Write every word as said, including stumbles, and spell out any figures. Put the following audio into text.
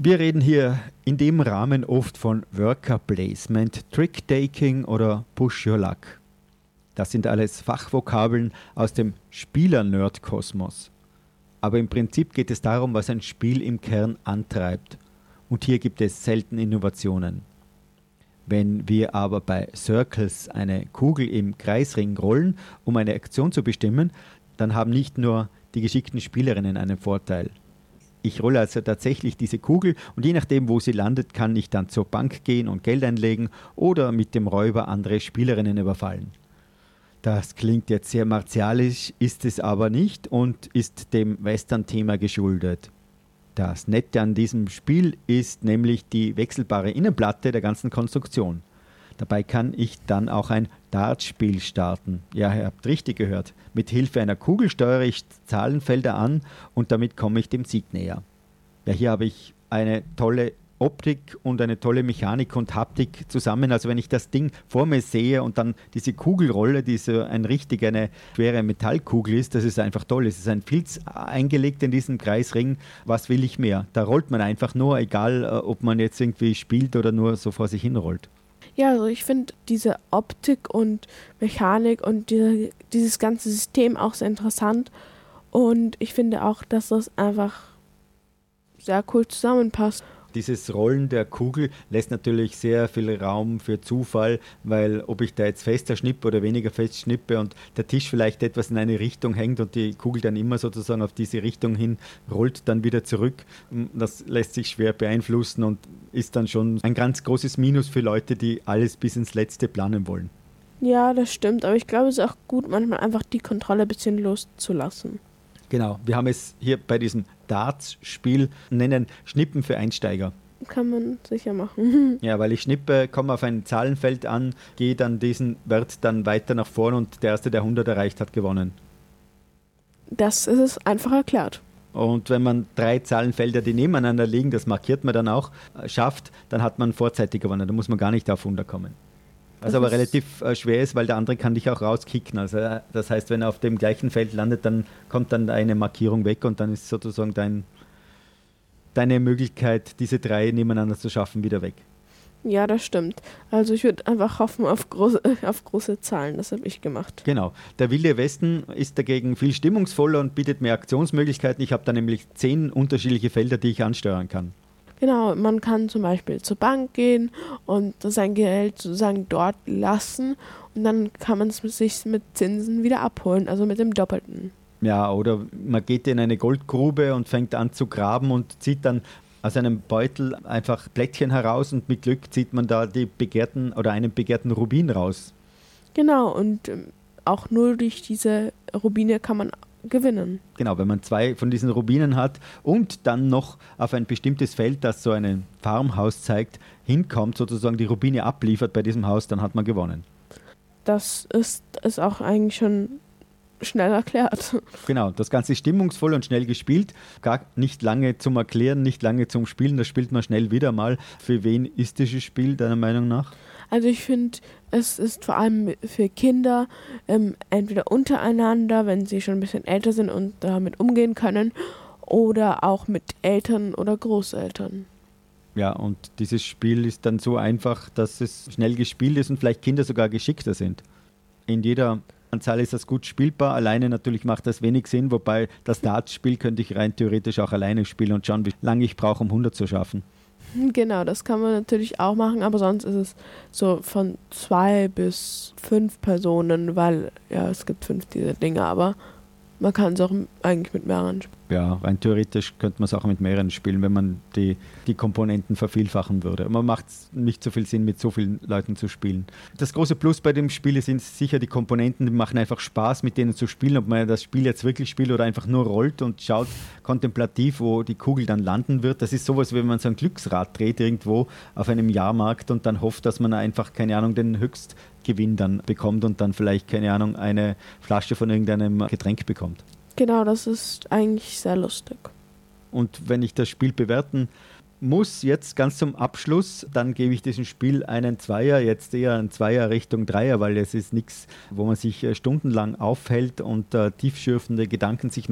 Wir reden hier in dem Rahmen oft von Worker Placement, Trick-Taking oder Push Your Luck. Das sind alles Fachvokabeln aus dem Spieler-Nerd-Kosmos. Aber im Prinzip geht es darum, was ein Spiel im Kern antreibt. Und hier gibt es selten Innovationen. Wenn wir aber bei Circles eine Kugel im Kreisring rollen, um eine Aktion zu bestimmen, dann haben nicht nur die geschickten Spielerinnen einen Vorteil. Ich rolle also tatsächlich diese Kugel und je nachdem, wo sie landet, kann ich dann zur Bank gehen und Geld einlegen oder mit dem Räuber andere Spielerinnen überfallen. Das klingt jetzt sehr martialisch, ist es aber nicht und ist dem Western-Thema geschuldet. Das Nette an diesem Spiel ist nämlich die wechselbare Innenplatte der ganzen Konstruktion. Dabei kann ich dann auch ein Dartspiel starten. Ja, ihr habt richtig gehört. Mit Hilfe einer Kugel steuere ich Zahlenfelder an und damit komme ich dem Sieg näher. Ja, hier habe ich eine tolle Optik und eine tolle Mechanik und Haptik zusammen. Also wenn ich das Ding vor mir sehe und dann diese Kugelrolle, die so ein richtig eine schwere Metallkugel ist, das ist einfach toll. Es ist ein Filz eingelegt in diesen Kreisring. Was will ich mehr? Da rollt man einfach nur, egal ob man jetzt irgendwie spielt oder nur so vor sich hin rollt. Ja, also ich finde diese Optik und Mechanik und diese, dieses ganze System auch sehr interessant. Und ich finde auch, dass das einfach sehr cool zusammenpasst. Dieses Rollen der Kugel lässt natürlich sehr viel Raum für Zufall, weil ob ich da jetzt fester schnippe oder weniger fest schnippe und der Tisch vielleicht etwas in eine Richtung hängt und die Kugel dann immer sozusagen auf diese Richtung hin rollt, dann wieder zurück, das lässt sich schwer beeinflussen und ist dann schon ein ganz großes Minus für Leute, die alles bis ins Letzte planen wollen. Ja, das stimmt, aber ich glaube, es ist auch gut, manchmal einfach die Kontrolle ein bisschen loszulassen. Genau, wir haben es hier bei diesem Darts-Spiel nennen Schnippen für Einsteiger. Kann man sicher machen. Ja, weil ich schnippe, komme auf ein Zahlenfeld an, gehe dann diesen Wert dann weiter nach vorne und der Erste, der hundert erreicht hat, gewonnen. Das ist es einfach erklärt. Und wenn man drei Zahlenfelder, die nebeneinander liegen, das markiert man dann auch, schafft, dann hat man vorzeitig gewonnen. Da muss man gar nicht auf hundert kommen. Was aber relativ äh, schwer ist, weil der andere kann dich auch rauskicken. Also äh, das heißt, wenn er auf dem gleichen Feld landet, dann kommt dann eine Markierung weg und dann ist sozusagen dein, deine Möglichkeit, diese drei nebeneinander zu schaffen, wieder weg. Ja, das stimmt. Also ich würde einfach hoffen auf große, auf große Zahlen. Das habe ich gemacht. Genau. Der Wilde Westen ist dagegen viel stimmungsvoller und bietet mehr Aktionsmöglichkeiten. Ich habe da nämlich zehn unterschiedliche Felder, die ich ansteuern kann. Genau, man kann zum Beispiel zur Bank gehen und sein Geld sozusagen dort lassen und dann kann man es sich mit Zinsen wieder abholen, also mit dem Doppelten. Ja, oder man geht in eine Goldgrube und fängt an zu graben und zieht dann aus einem Beutel einfach Plättchen heraus und mit Glück zieht man da die begehrten oder einen begehrten Rubin raus. Genau, und ähm, auch nur durch diese Rubine kann man gewinnen. Genau, wenn man zwei von diesen Rubinen hat und dann noch auf ein bestimmtes Feld, das so ein Farmhaus zeigt, hinkommt, sozusagen die Rubine abliefert bei diesem Haus, dann hat man gewonnen. Das ist, ist auch eigentlich schon schnell erklärt. Genau, das Ganze ist stimmungsvoll und schnell gespielt, gar nicht lange zum Erklären, nicht lange zum Spielen, das spielt man schnell wieder mal. Für wen ist dieses Spiel, deiner Meinung nach? Also ich finde, es ist vor allem für Kinder ähm, entweder untereinander, wenn sie schon ein bisschen älter sind und damit umgehen können, oder auch mit Eltern oder Großeltern. Ja, und dieses Spiel ist dann so einfach, dass es schnell gespielt ist und vielleicht Kinder sogar geschickter sind. In jeder Anzahl ist das gut spielbar, alleine natürlich macht das wenig Sinn, wobei das Dartspiel könnte ich rein theoretisch auch alleine spielen und schauen, wie lange ich brauche, um hundert zu schaffen. Genau, das kann man natürlich auch machen, aber sonst ist es so von zwei bis fünf Personen, weil ja, es gibt fünf dieser Dinge, aber man kann es auch eigentlich mit mehreren spielen. Ja, rein theoretisch könnte man es auch mit mehreren spielen, wenn man die, die Komponenten vervielfachen würde. Man macht nicht so viel Sinn, mit so vielen Leuten zu spielen. Das große Plus bei dem Spiel sind sicher die Komponenten, die machen einfach Spaß, mit denen zu spielen, ob man das Spiel jetzt wirklich spielt oder einfach nur rollt und schaut kontemplativ, wo die Kugel dann landen wird. Das ist sowas, wie wenn man so ein Glücksrad dreht irgendwo auf einem Jahrmarkt und dann hofft, dass man einfach, keine Ahnung, den Höchstgewinn dann bekommt und dann vielleicht, keine Ahnung, eine Flasche von irgendeinem Getränk bekommt. Genau, das ist eigentlich sehr lustig. Und wenn ich das Spiel bewerten muss, jetzt ganz zum Abschluss, dann gebe ich diesem Spiel einen Zweier, jetzt eher ein Zweier Richtung Dreier, weil es ist nichts, wo man sich stundenlang aufhält und äh, tiefschürfende Gedanken sich